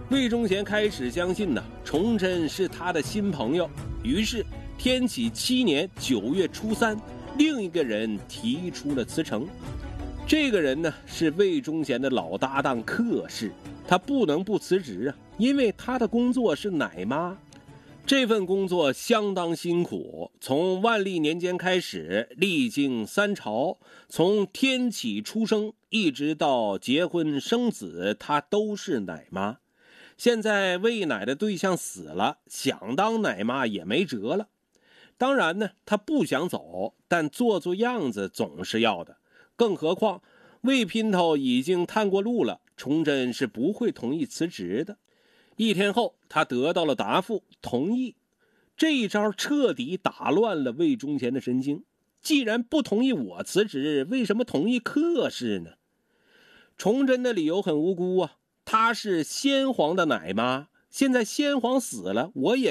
魏忠贤开始相信崇祯是他的新朋友，于是天启7年9月初3，另一个人提出了辞呈。这个人是魏忠贤的老搭档克氏，他不能不辞职因为他的工作是奶妈。这份工作相当辛苦，从万历年间开始，历经3朝，从天启出生一直到结婚生子，他都是奶妈。现在喂奶的对象死了，想当奶妈也没辙了。当然他不想走，但做样子总是要的。更何况魏姘头已经探过路了，崇祯是不会同意辞职的。1天后，他得到了答复，同意。这一招彻底打乱了魏忠贤的神经。既然不同意我辞职，为什么同意克氏呢？崇祯的理由很无辜他是先皇的奶妈，现在先皇死了，我也